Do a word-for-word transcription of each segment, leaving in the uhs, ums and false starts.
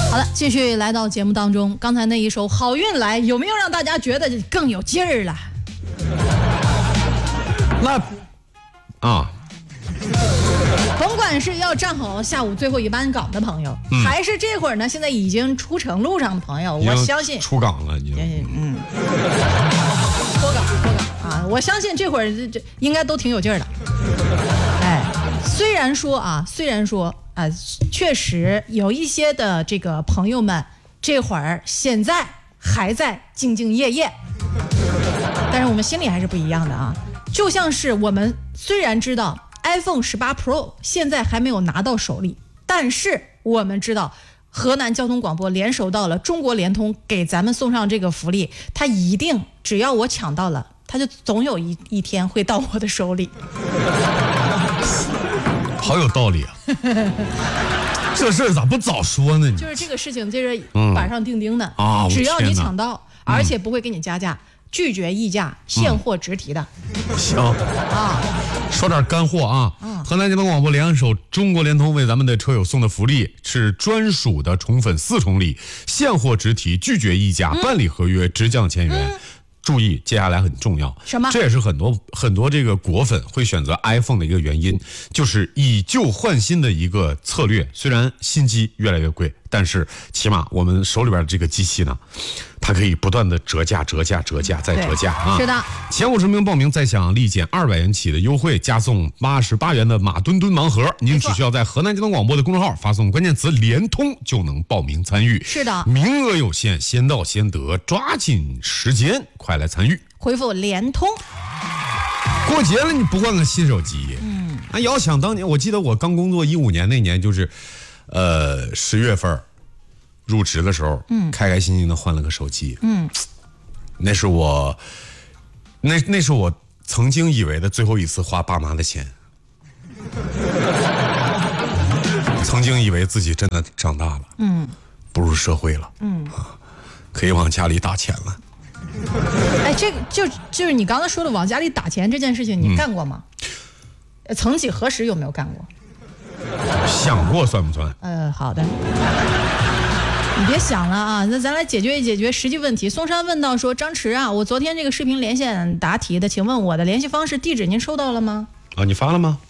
好了，继续来到节目当中。刚才那一首《好运来》，有没有让大家觉得更有劲儿了？ 那啊， 甭管是要站好下午最后一班岗的朋友，嗯、还是这会儿呢，现在已经出城路上的朋友，我相信出岗了，你嗯，脱岗脱岗啊！我相信这会儿这这应该都挺有劲儿的。哎，虽然说啊，虽然说。啊，确实有一些的这个朋友们，这会儿现在还在兢兢业业，但是我们心里还是不一样的啊。就像是我们虽然知道 iPhone 十八 Pro 现在还没有拿到手里，但是我们知道河南交通广播联手到了中国联通，给咱们送上这个福利，它一定只要我抢到了，它就总有一一天会到我的手里。 好有道理啊！这事儿咋不早说呢？ 就是这个事情，这是板上钉钉的、 嗯、啊！ 只要你抢到，嗯、而且不会给你加价，拒绝议价，现货直提的。 嗯、行啊，说点干货啊！嗯、河南交通广播联手中国联通为咱们的车友送的福利是专属的宠粉四重礼，现货直提，拒绝议价，嗯、办理合约，直降千元。嗯注意，接下来很重要， 什么？ 这也是很多很多这个果粉会选择 iPhone 的一个原因，就是以旧换新的一个策略。虽然新机越来越贵，但是起码我们手里边的这个机器呢，它可以不断的折价、折价、折价再折价啊！ 是的， 前五十名报名再享立减二百元起的优惠，加送八十八元的马墩墩盲盒。您只需要在河南交通广播的公众号发送关键词“联通”就能报名参与。 是的， 名额有限，先到先得，抓紧时间，快来参与！ 回复联通。 过节了，你不换个新手机？嗯，啊，遥想当年，我记得我刚工作一五年那年，就是，呃，十月份入职的时候，嗯，开开心心的换了个手机，嗯，那是我，那那是我曾经以为的最后一次花爸妈的钱，曾经以为自己真的长大了，嗯，步入社会了，嗯，啊，可以往家里打钱了。 哎，这个就就是你刚才说的往家里打钱这件事情，你干过吗？嗯、曾几何时有没有干过？ 想过算不算？ 呃，好的，你别想了啊，那咱来解决一解决实际问题。松山问到说，张弛啊，我昨天这个视频连线答题的，请问我的联系方式地址您收到了吗？ 啊，你发了吗？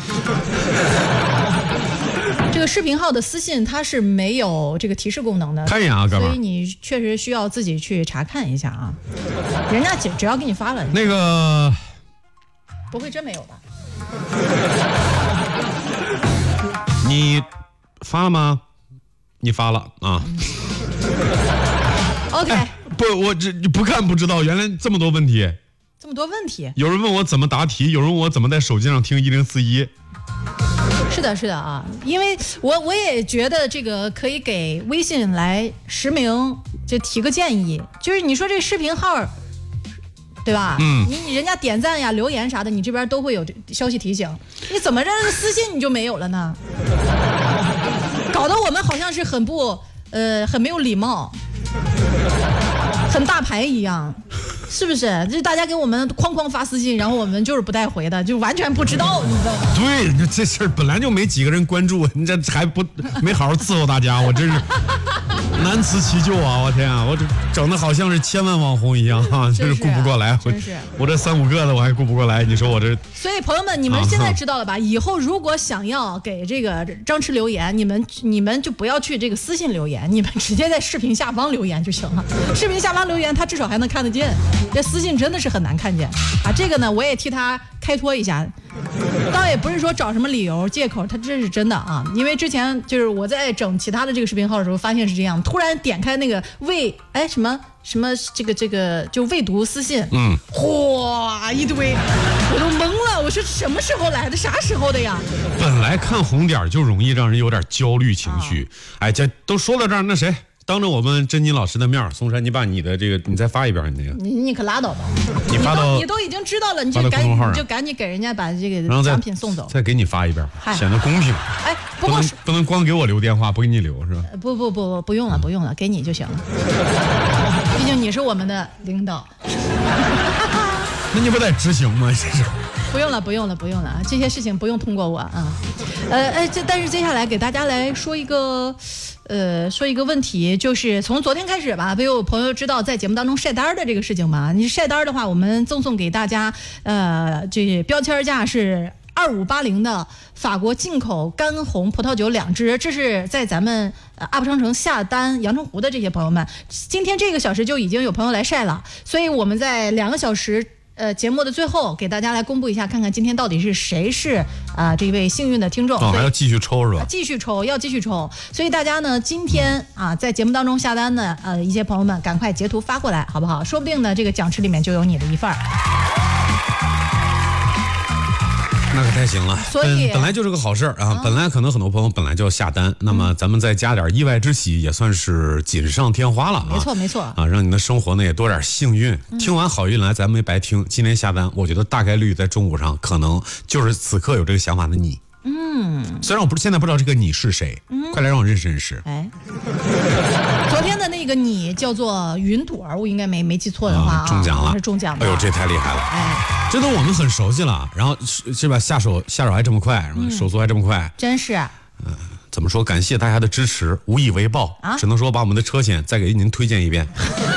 这个视频号的私信它是没有这个提示功能的， 看一眼啊，哥们儿， 所以你确实需要自己去查看一下啊。人家只只要给你发了， 那个不会真没有吧？ 你发了吗？你发了啊。 OK， 哎、不，我这不看不知道，原来这么多问题， 这么多问题。 有人问我怎么答题，有人问我怎么在手机上听一零四一。 是的，是的啊，因为我我也觉得这个可以给微信来实名就提个建议，就是你说这视频号，对吧？嗯，你你人家点赞呀、留言啥的，你这边都会有消息提醒，你怎么这私信你就没有了呢？搞得我们好像是很不呃很没有礼貌，很大牌一样。是不是？就大家给我们哐哐发私信，然后我们就是不带回的，就完全不知道，你知道吗？ 对，这这事儿本来就没几个人关注，你这还不没好好伺候大家，我真是难辞其咎啊！我天啊，我这整的好像是千万网红一样啊，真是顾不过来。 真是， 我这三五个的我还顾不过来，你说我这。 所以朋友们，你们现在知道了吧？啊、以后如果想要给这个张弛留言，你们你们就不要去这个私信留言，你们直接在视频下方留言就行了。视频下方留言，他至少还能看得见。这私信真的是很难看见啊！这个呢，我也替他开脱一下，倒也不是说找什么理由借口，他这是真的啊！因为之前就是我在整其他的这个视频号的时候，发现是这样，突然点开那个未哎什么什么这个这个就未读私信，嗯，哗一堆，我都懵了，我说什么时候来的，啥时候的呀？ 本来看红点就容易让人有点焦虑情绪，啊、哎，这都说到这儿，那谁？当着我们珍妮老师的面，松山，你把你的这个，你再发一遍，你那个， 你你可拉倒吧， 你发到你 都, 你都已经知道了，你就赶紧你就赶紧给人家把这个奖品送走， 再给你发一遍，显得公平。 哎，不过不能不能光给我留电话，不给你留是吧？ 不不不不不用了不用了，给你就行了，毕竟你是我们的领导。 那你不得执行吗？这是。 不用了，不用了，不用了，这些事情不用通过我啊。呃，哎，这但是接下来给大家来说一个， 呃，说一个问题，就是从昨天开始吧，不有朋友知道在节目当中晒单的这个事情吗？你晒单的话，我们赠送给大家，呃，这标签价是二五八零的法国进口干红葡萄酒两支，这是在咱们呃 U P 商城下单阳澄湖的这些朋友们，今天这个小时就已经有朋友来晒了，所以我们在两个小时。呃，节目的最后给大家来公布一下，看看今天到底是谁是啊、呃、这位幸运的听众。 哦，还要继续抽是吧？ 继续抽，要继续抽。所以大家呢，今天啊在节目当中下单的呃一些朋友们，赶快截图发过来，好不好？说不定呢，这个奖池里面就有你的一份儿。 那可太行了， 所以、 嗯、本来就是个好事儿啊、嗯。本来可能很多朋友本来就要下单，那么咱们再加点意外之喜，也算是锦上添花了啊。 没错没错啊，让你的生活呢也多点幸运。嗯、听完好运来，咱没白听。今天下单，我觉得大概率在中午上，可能就是此刻有这个想法的你。嗯，虽然我不是现在不知道这个你是谁，嗯、快来让我认识认识。 哎，昨天的那个你叫做云朵儿，我应该没没记错的话、啊啊，中奖了， 是中奖的。 哎呦，这太厉害了！哎，这都我们很熟悉了，然后是是吧？下手下手还这么快，嗯、手速还这么快， 真是。 嗯，怎么说？感谢大家的支持，无以为报，啊、只能说把我们的车险再给您推荐一遍。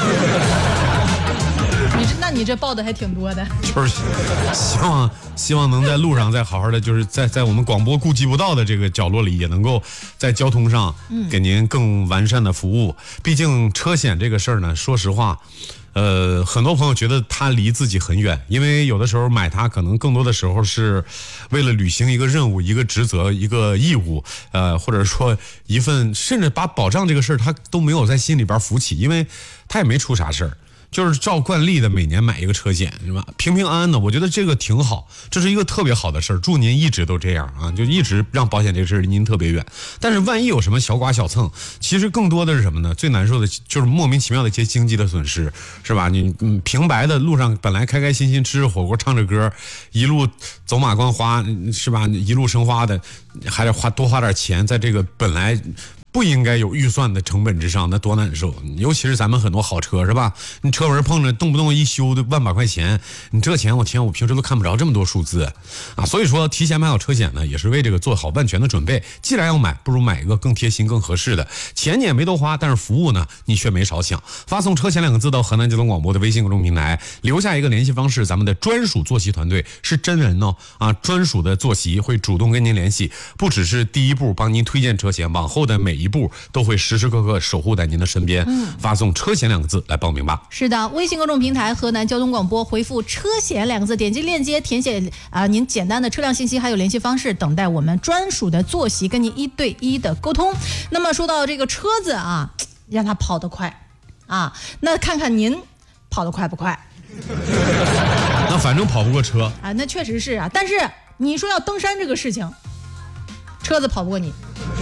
你这，那你这报的还挺多的。 就是希望希望能在路上再好好的，就是在在我们广播顾及不到的这个角落里，也能够在交通上给您更完善的服务。嗯、毕竟车险这个事儿呢，说实话。呃，很多朋友觉得它离自己很远，因为有的时候买它可能更多的时候是为了履行一个任务、一个职责、一个义务，呃，或者说一份，甚至把保障这个事儿他都没有在心里边浮起，因为他也没出啥事儿。就是照惯例的每年买一个车险是吧？平平安安的，我觉得这个挺好，这是一个特别好的事儿。祝您一直都这样啊，就一直让保险这个事儿离您特别远。但是万一有什么小剐小蹭，其实更多的是什么呢？最难受的就是莫名其妙的一些经济的损失，是吧？你嗯平白的路上本来开开心心吃着火锅唱着歌，一路走马观花是吧？一路生花的，还得花多花点钱在这个本来。不应该有预算的成本之上，那多难受！尤其是咱们很多好车是吧？你车门碰着，动不动一修的万把块钱，你这钱我天，我平时都看不着这么多数字啊！所以说，提前买好车险呢，也是为这个做好万全的准备。既然要买，不如买一个更贴心、更合适的。钱你也没多花，但是服务呢，你却没少想。发送“车险”两个字到河南交通广播的微信公众平台，留下一个联系方式，咱们的专属坐席团队是真人哦啊，专属的坐席会主动跟您联系，不只是第一步帮您推荐车险，往后的每一步都会时时刻刻守护在您的身边。嗯，发送“车险”两个字来报名吧。 是的，微信公众平台河南交通广播回复“车险”两个字，点击链接填写啊、呃、您简单的车辆信息还有联系方式，等待我们专属的坐席跟您一对一的沟通。那么说到这个车子啊，让它跑得快啊，那看看您跑得快不快？ 那反正跑不过车啊，那确实是啊。但是你说要登山这个事情，车子跑不过你。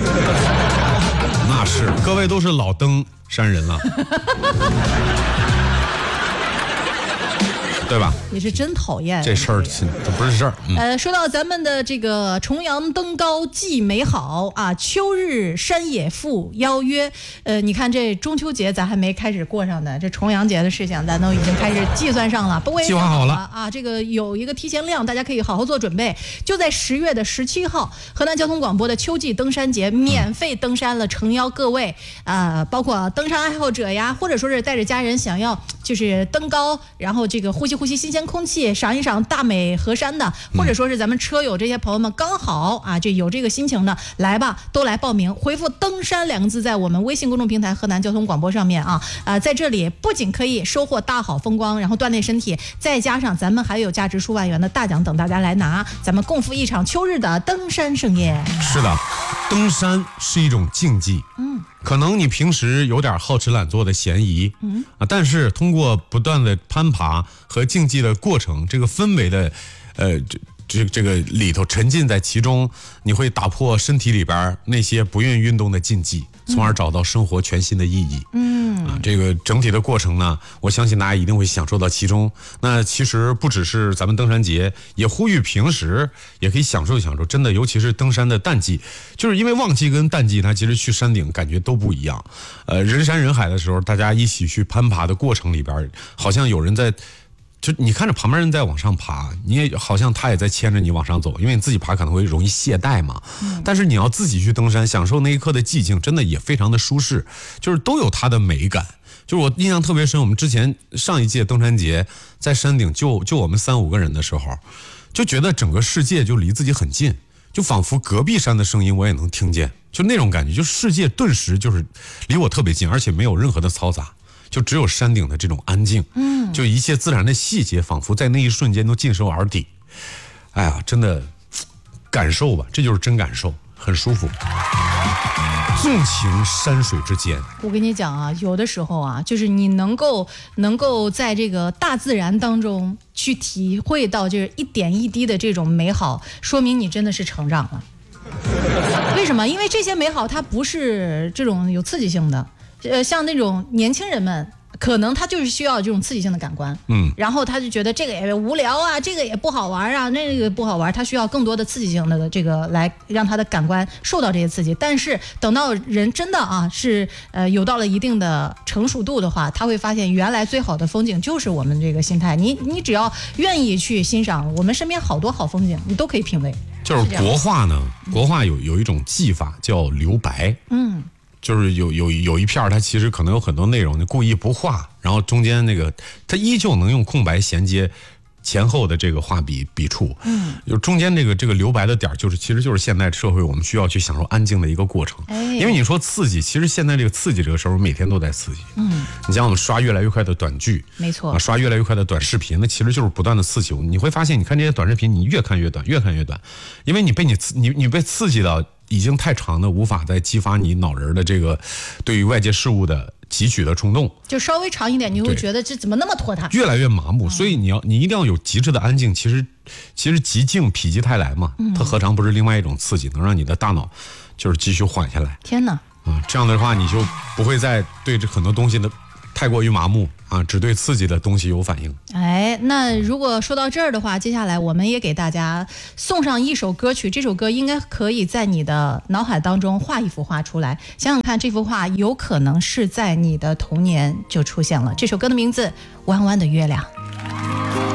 那是，各位都是老登山人了，对吧？ 你是真讨厌这事儿，这不是事儿。 嗯、呃，说到咱们的这个重阳登高寄美好啊，秋日山野赴邀约。呃，你看这中秋节咱还没开始过上呢，这重阳节的事情咱都已经开始计算上了，不过也计划好了啊。这个有一个提前量，大家可以好好做准备。就在十月的十七号，河南交通广播的秋季登山节免费登山了，诚邀各位啊、呃，包括登山爱好者呀，或者说是带着家人想要就是登高，然后这个呼吸呼吸新鲜空气，赏一赏大美河山的，或者说是咱们车友这些朋友们刚好啊，就有这个心情的，来吧，都来报名，回复登山两个字在我们微信公众平台河南交通广播上面啊，呃，在这里不仅可以收获大好风光，然后锻炼身体，再加上咱们还有价值数万元的大奖等大家来拿，咱们共赴一场秋日的登山盛宴。 是的，登山是一种竞技，嗯，可能你平时有点好吃懒做的嫌疑，嗯啊，但是通过不断的攀爬和竞技的过程，这个氛围的，呃，这这这个里头沉浸在其中，你会打破身体里边那些不愿意运动的禁忌，从而找到生活全新的意义。嗯啊，这个整体的过程呢，我相信大家一定会享受到其中。那其实不只是咱们登山节，也呼吁平时也可以享受享受。真的，尤其是登山的淡季，就是因为旺季跟淡季，它其实去山顶感觉都不一样。呃，人山人海的时候，大家一起去攀爬的过程里边，好像有人在就你看着旁边人在往上爬，你也好像他也在牵着你往上走，因为你自己爬可能会容易懈怠嘛。嗯、但是你要自己去登山，享受那一刻的寂静，真的也非常的舒适，就是都有它的美感。就是我印象特别深，我们之前上一届登山节在山顶就就我们三五个人的时候，就觉得整个世界就离自己很近，就仿佛隔壁山的声音我也能听见，就那种感觉，就世界顿时就是离我特别近，而且没有任何的嘈杂。就只有山顶的这种安静，嗯，就一切自然的细节，仿佛在那一瞬间都尽收耳底。哎呀，真的感受吧，这就是真感受，很舒服。纵情山水之间， 我跟你讲啊，有的时候啊，就是你能够能够在这个大自然当中去体会到就是一点一滴的这种美好，说明你真的是成长了。为什么？因为这些美好它不是这种有刺激性的。呃，像那种年轻人们，可能他就是需要这种刺激性的感官，嗯，然后他就觉得这个也无聊啊，这个也不好玩啊，那个不好玩，他需要更多的刺激性的这个来让他的感官受到这些刺激。但是等到人真的啊是呃有到了一定的成熟度的话，他会发现原来最好的风景就是我们这个心态。你你只要愿意去欣赏，我们身边好多好风景，你都可以品味。 就是国画呢，国画有有一种技法叫留白，嗯。就是有有有一片它其实可能有很多内容，你故意不画，然后中间那个它依旧能用空白衔接前后的这个画笔笔触，嗯，就中间这个这个留白的点，就是其实就是现代社会我们需要去享受安静的一个过程。哎，因为你说刺激，其实现在这个刺激这个时候每天都在刺激，嗯，你像我们刷越来越快的短剧， 没错， 啊，刷越来越快的短视频，那其实就是不断的刺激。你会发现，你看这些短视频，你越看越短，越看越短，因为你被你你你被刺激到。已经太长的无法再激发你脑仁的这个对于外界事物的汲取的冲动， 就稍微长一点，你会觉得这怎么那么拖沓， 越来越麻木。所以你要你一定要有极致的安静。其实其实极静否极泰来嘛，它何尝不是另外一种刺激，能让你的大脑就是继续缓下来。 天哪， 啊，这样的话你就不会再对这很多东西的太过于麻木啊，只对刺激的东西有反应。 哎，那如果说到这儿的话，接下来我们也给大家送上一首歌曲，这首歌应该可以在你的脑海当中画一幅画出来，想想看这幅画有可能是在你的童年就出现了。这首歌的名字《弯弯的月亮》。